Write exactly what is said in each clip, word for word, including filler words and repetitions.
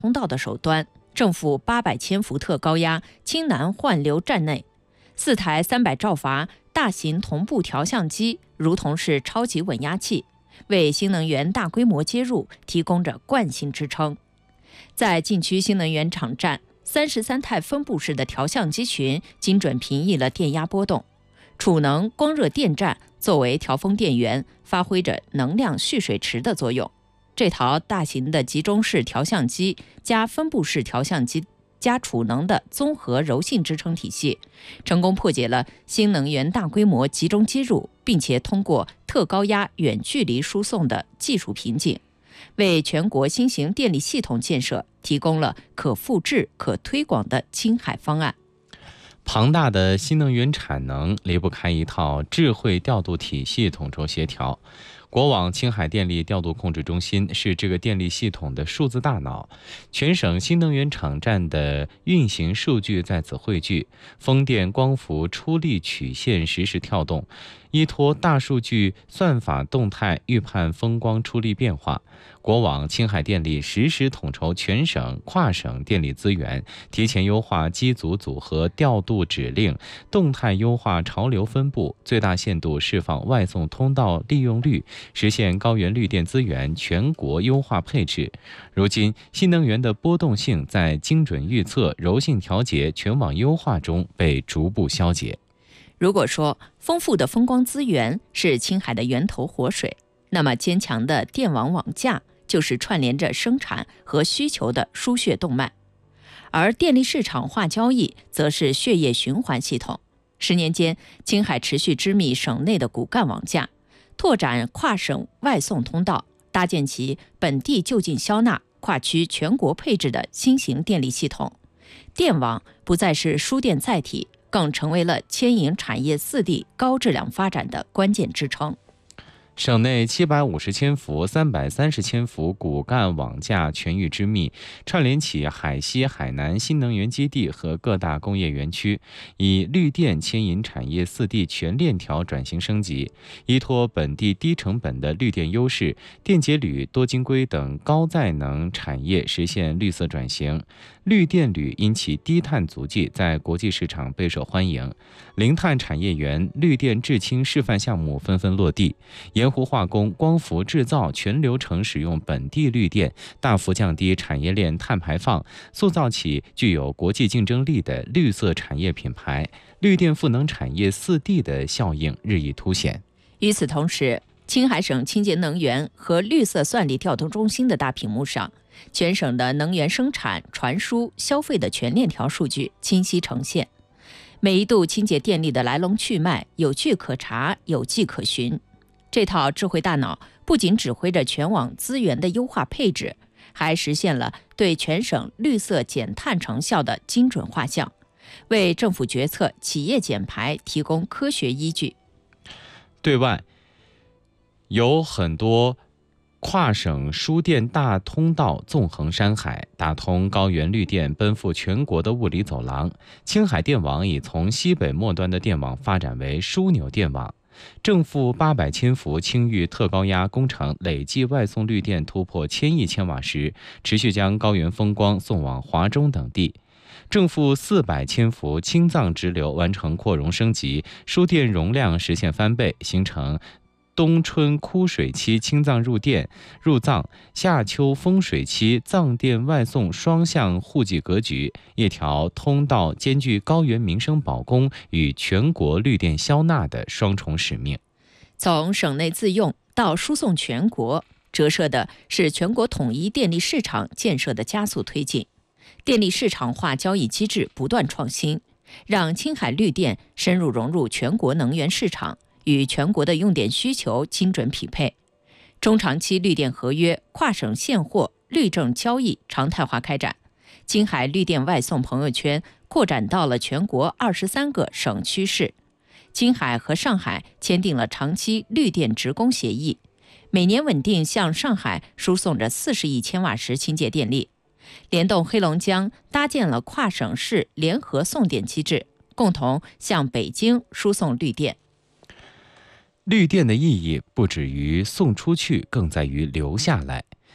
通道的首端，正负八百千伏特高压氢南换流站内，四台三百兆阀大型同步调相机如同是超级稳压器，为新能源大规模接入提供着惯性支撑。在禁区新能源场站，三十三台分布式的调相机群精准平抑了电压波动。储能光热电站作为调峰电源，发挥着能量蓄水池的作用。这套大型的集中式调相机加分布式调相机加储能的综合柔性支撑体系，成功破解了新能源大规模集中接入，并且通过特高压远距离输送的技术瓶颈，为全国新型电力系统建设提供了可复制、可推广的青海方案。 庞大的新能源产能离不开一套智慧调度体系统筹协调。国网青海电力调度控制中心是这个电力系统的数字大脑，全省新能源场站的运行数据在此汇聚，风电光伏出力曲线实时跳动，依托大数据算法动态预判风光出力变化。国网青海电力实时统筹全省跨省电力资源，提前优化机组组合调度指令，动态优化潮流分布，最大限度释放外送通道利用率，实现高原绿电资源全国优化配置。如今，新能源的波动性在精准预测、柔性调节、全网优化中被逐步消解。 如果说丰富的风光资源是青海的源头活水，那么坚强的电网网架就是串联着生产和需求的输血动脉，而电力市场化交易则是血液循环系统。十年间，青海持续织密省内的骨干网架，拓展跨省外送通道，搭建起本地就近消纳、跨区全国配置的新型电力系统。电网不再是输电载体，更成为了牵引产业四地高质量发展的关键支撑。 省内七百五十千伏、三百三十千伏骨干网架全域织密，串联起海西、海南新能源基地和各大工业园区，以绿电牵引产业四地全链条转型升级。依托本地低成本的绿电优势，电解铝、多晶硅等高载能产业实现绿色转型。绿电铝因其低碳足迹，在国际市场备受欢迎。零碳产业园绿电制氢示范项目纷纷落地，盐湖化工、光伏制造全流程使用本地绿电，大幅降低产业链碳排放，塑造起具有国际竞争力的绿色产业品牌。绿电赋能产业四地的效应日益凸显。 与此同时，青海省清洁能源和绿色算力调度中心的大屏幕上，全省的能源生产、传输、消费的全链条数据清晰呈现，每一度清洁电力的来龙去脉有据可查、有迹可循。这套智慧大脑不仅指挥着全网资源的优化配置，还实现了对全省绿色减碳成效的精准画像，为政府决策、企业减排提供科学依据。 对外，有很多跨省输电大通道纵横山海，打通高原绿电奔赴全国的物理走廊。青海电网已从西北末端的电网发展为枢纽电网，正负八百千伏青域特高压工程累计外送绿电突破千亿千瓦时，持续将高原风光送往华中等地。正负四百千伏青藏直流完成扩容升级，输电容量实现翻倍，形成冬春枯水期青藏入电入藏，夏秋丰水期藏电外送双向互济格局，一条通道兼具高原民生保供与全国绿电消纳的双重使命。 从省内自用到输送全国，折射的是全国统一电力市场建设的加速推进。电力市场化交易机制不断创新，让青海绿电深入融入全国能源市场，与全国的用电需求精准匹配。中长期绿电合约、跨省现货、绿证交易常态化开展，青海绿电外送朋友圈扩展到了全国二十三个省区市。青海和上海签订了长期绿电职工协议，每年稳定向上海输送着四十亿千瓦时清洁电力。联动黑龙江搭建了跨省市联合送电机制，共同向北京输送绿电。 绿电的意义不止于送出去，更在于留下来。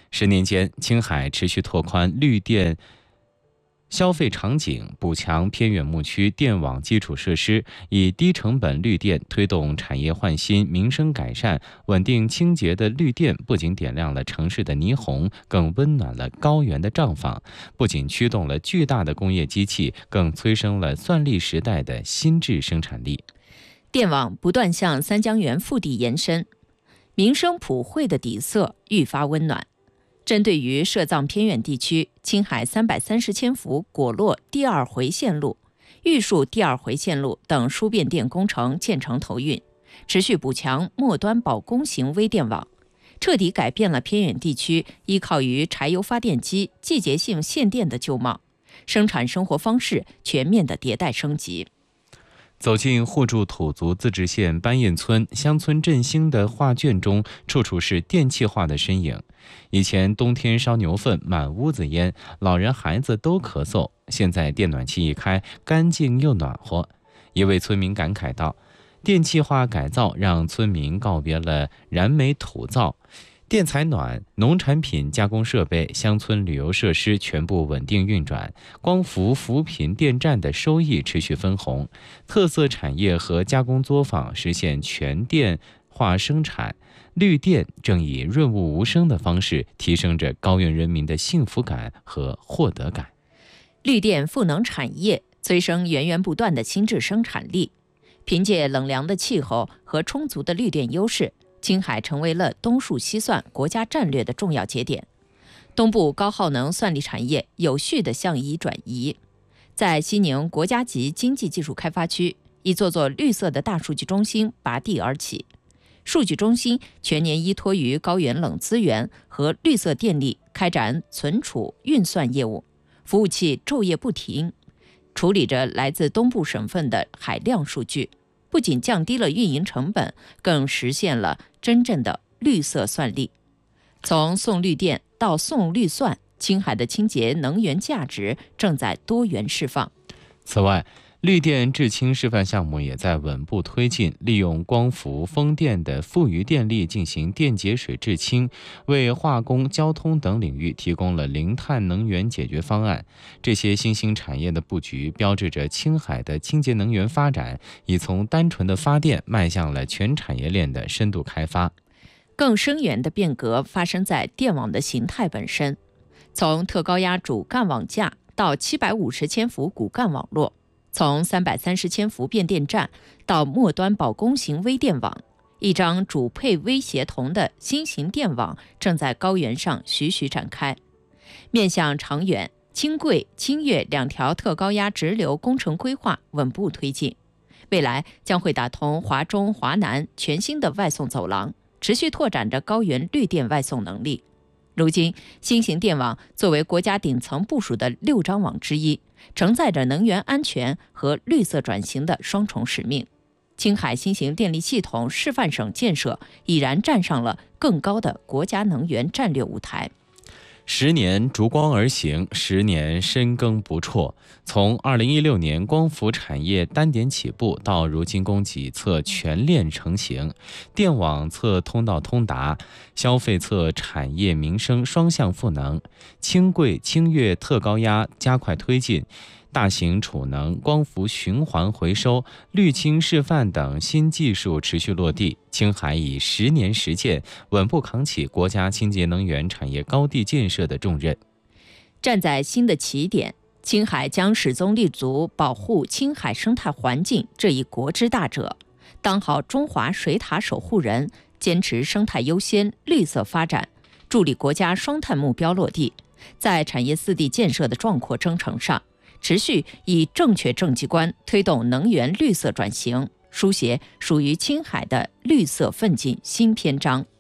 十年间，青海持续拓宽绿电消费场景，补强偏远牧区电网基础设施，以低成本绿电推动产业焕新、民生改善。稳定清洁的绿电不仅点亮了城市的霓虹，更温暖了高原的帐房；不仅驱动了巨大的工业机器，更催生了算力时代的新质生产力。 电网不断向三江源腹地延伸，民生普惠的底色愈发温暖。针对于涉藏偏远地区，青海三百三十千伏果洛第二回线路、玉树第二回线路等输变电工程建成投运，持续补强末端保供型微电网，彻底改变了偏远地区依靠于柴油发电机、季节性限电的旧貌，生产生活方式全面的迭代升级。 走进互助土族自治县班彦村乡村振兴的画卷中，处处是电气化的身影。以前冬天烧牛粪，满屋子烟，老人孩子都咳嗽，现在电暖气一开，干净又暖和。一位村民感慨道：电气化改造让村民告别了燃煤土灶，电采暖、农产品加工设备、乡村旅游设施全部稳定运转，光伏扶贫电站的收益持续分红，特色产业和加工作坊实现全电化生产，绿电正以润物无声的方式提升着高原人民的幸福感和获得感。 绿电赋能产业，催生源源不断的新质生产力。凭借冷凉的气候和充足的绿电优势，青海成为了东数西算国家战略的重要节点。东部高耗能算力产业有序地向移转移，在西宁国家级经济技术开发区，一座座绿色的大数据中心拔地而起。数据中心全年依托于高原冷资源和绿色电力开展存储运算业务，服务器昼夜不停，处理着来自东部省份的海量数据，不仅降低了运营成本，更实现了真正的绿色算力。从送绿电到送绿算，青海的清洁能源价值正在多元释放。 此外，绿电制氢示范项目也在稳步推进，利用光伏、风电的富余电力进行电解水制氢，为化工、交通等领域提供了零碳能源解决方案。这些新兴产业的布局，标志着青海的清洁能源发展已从单纯的发电迈向了全产业链的深度开发。 更深远的变革发生在电网的形态本身，从特高压主干网架到七百五十千伏骨干网络，从三百三十千伏变电站到末端保供型微电网，一张主配微协同的新型电网正在高原上徐徐展开。面向长远，青贵、青越两条特高压直流工程规划稳步推进，未来将会打通华中、华南全新的外送走廊，持续拓展着高原绿电外送能力。如今，新型电网作为国家顶层部署的六张网之一，承载着能源安全和绿色转型的双重使命。青海新型电力系统示范省建设已然站上了更高的国家能源战略舞台。 十年逐光而行，十年深耕不辍。从二零一六年光伏产业单点起步，到如今供给侧全链成型，电网侧通道通达，消费侧产业民生双向赋能，轻贵、轻越特高压加快推进。大型储能、光伏循环回收、绿氢示范等新技术持续落地，青海以十年实践稳步扛起国家清洁能源产业高地建设的重任。 站在新的起点，青海将始终立足保护青海生态环境这一国之大者，当好中华水塔守护人，坚持生态优先、绿色发展，助力国家双碳目标落地。在产业四地建设的壮阔征程上，持续以正确政绩观推动能源绿色转型，书写属于青海的绿色奋进新篇章。